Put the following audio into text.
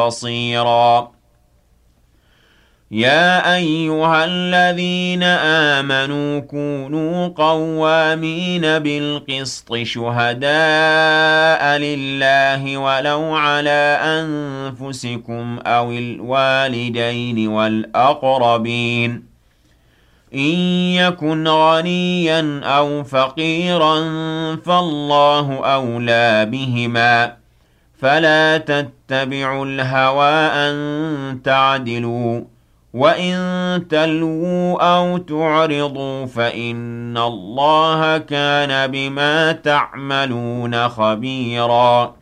بصيرا يا أيها الذين آمنوا كونوا قوامين بالقسط شهداء لله ولو على أنفسكم أو الوالدين والأقربين إن يكن غنيا أو فقيرا فالله أولى بهما فلا تتبعوا الهوى أن تعدلوا وَإِن تَلْوُوا أَوْ تُعْرِضُوا فَإِنَّ اللَّهَ كَانَ بِمَا تَعْمَلُونَ خَبِيرًا